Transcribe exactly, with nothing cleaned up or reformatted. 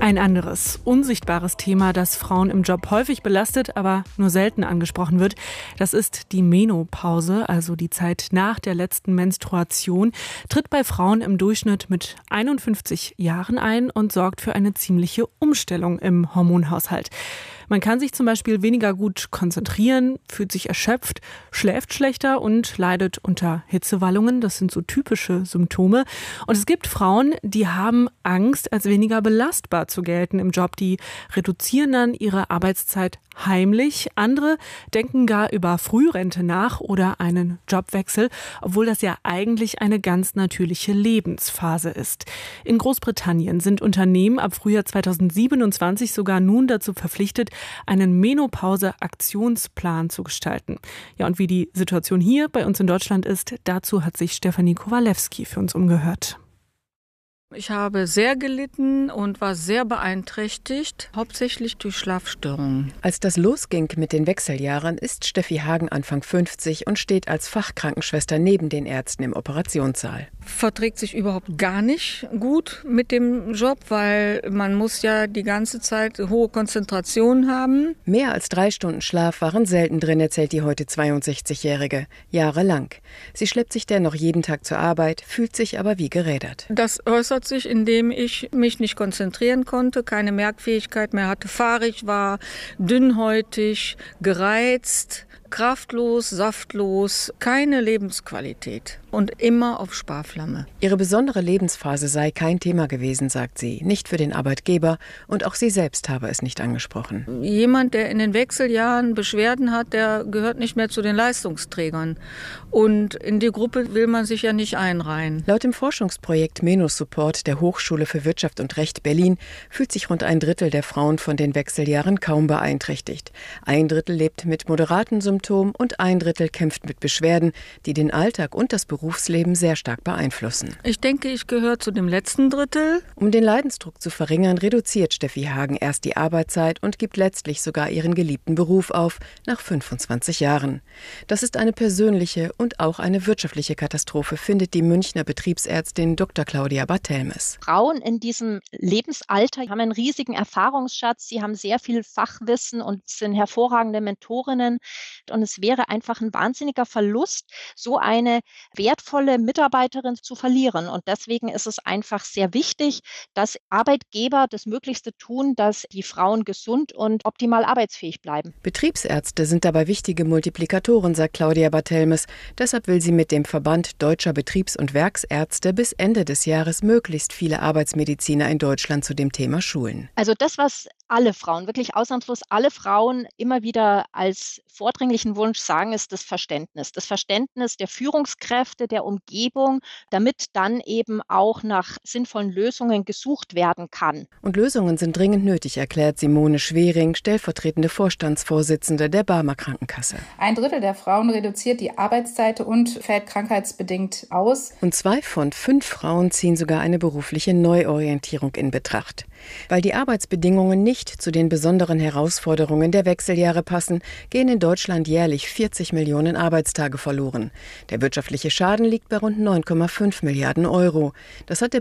Ein anderes, unsichtbares Thema, das Frauen im Job häufig belastet, aber nur selten angesprochen wird, das ist die Menopause, also die Zeit nach der letzten Menstruation, tritt bei Frauen im Durchschnitt mit einundfünfzig Jahren ein und sorgt für eine ziemliche Umstellung im Hormonhaushalt. Man kann sich zum Beispiel weniger gut konzentrieren, fühlt sich erschöpft, schläft schlechter und leidet unter Hitzewallungen. Das sind so typische Symptome. Und es gibt Frauen, die haben Angst, als weniger belastbar zu gelten im Job. Die reduzieren dann ihre Arbeitszeit heimlich. Andere denken gar über Frührente nach oder einen Jobwechsel, obwohl das ja eigentlich eine ganz natürliche Lebensphase ist. In Großbritannien sind Unternehmen ab Frühjahr zweitausendsiebenundzwanzig sogar nun dazu verpflichtet, einen Menopause-Aktionsplan zu gestalten. Ja, und wie die Situation hier bei uns in Deutschland ist, dazu hat sich Stefanie Kowalewski für uns umgehört. Ich habe sehr gelitten und war sehr beeinträchtigt, hauptsächlich durch Schlafstörungen. Als das losging mit den Wechseljahren, ist Steffi Hagen Anfang fünfzig und steht als Fachkrankenschwester neben den Ärzten im Operationssaal. Verträgt sich überhaupt gar nicht gut mit dem Job, weil man muss ja die ganze Zeit hohe Konzentration haben. Mehr als drei Stunden Schlaf waren selten drin, erzählt die heute zweiundsechzigjährige. Jahrelang. Sie schleppt sich dennoch jeden Tag zur Arbeit, fühlt sich aber wie gerädert. Das äußert sich, indem ich mich nicht konzentrieren konnte, keine Merkfähigkeit mehr hatte, fahrig war, dünnhäutig, gereizt, kraftlos, saftlos, keine Lebensqualität und immer auf Sparflamme. Ihre besondere Lebensphase sei kein Thema gewesen, sagt sie, nicht für den Arbeitgeber, und auch sie selbst habe es nicht angesprochen. Jemand, der in den Wechseljahren Beschwerden hat, der gehört nicht mehr zu den Leistungsträgern, und in die Gruppe will man sich ja nicht einreihen. Laut dem Forschungsprojekt Menosupport der Hochschule für Wirtschaft und Recht Berlin fühlt sich rund ein Drittel der Frauen von den Wechseljahren kaum beeinträchtigt. Ein Drittel lebt mit moderaten Symptomen und ein Drittel kämpft mit Beschwerden, die den Alltag und das Berufsleben sehr stark beeinflussen. Ich denke, ich gehöre zu dem letzten Drittel. Um den Leidensdruck zu verringern, reduziert Steffi Hagen erst die Arbeitszeit und gibt letztlich sogar ihren geliebten Beruf auf, nach fünfundzwanzig Jahren. Das ist eine persönliche und auch eine wirtschaftliche Katastrophe, findet die Münchner Betriebsärztin Doktor Claudia Barthelmes. Frauen in diesem Lebensalter haben einen riesigen Erfahrungsschatz, sie haben sehr viel Fachwissen und sind hervorragende Mentorinnen. Und es wäre einfach ein wahnsinniger Verlust, so eine wertvolle Mitarbeiterin zu verlieren. Und deswegen ist es einfach sehr wichtig, dass Arbeitgeber das Möglichste tun, dass die Frauen gesund und optimal arbeitsfähig bleiben. Betriebsärzte sind dabei wichtige Multiplikatoren, sagt Claudia Barthelmes. Deshalb will sie mit dem Verband Deutscher Betriebs- und Werksärzte bis Ende des Jahres möglichst viele Arbeitsmediziner in Deutschland zu dem Thema schulen. Also das, was alle Frauen, wirklich ausnahmslos alle Frauen immer wieder als vordringlichen Wunsch sagen, ist das Verständnis. Das Verständnis der Führungskräfte, der Umgebung, damit dann eben auch nach sinnvollen Lösungen gesucht werden kann. Und Lösungen sind dringend nötig, erklärt Simone Schwering, stellvertretende Vorstandsvorsitzende der Barmer Krankenkasse. Ein Drittel der Frauen reduziert die Arbeitszeit und fällt krankheitsbedingt aus. Und zwei von fünf Frauen ziehen sogar eine berufliche Neuorientierung in Betracht. Weil die Arbeitsbedingungen nicht zu den besonderen Herausforderungen der Wechseljahre passen, gehen in Deutschland jährlich vierzig Millionen Arbeitstage verloren. Der wirtschaftliche Schaden liegt bei rund neun Komma fünf Milliarden Euro. Das hat der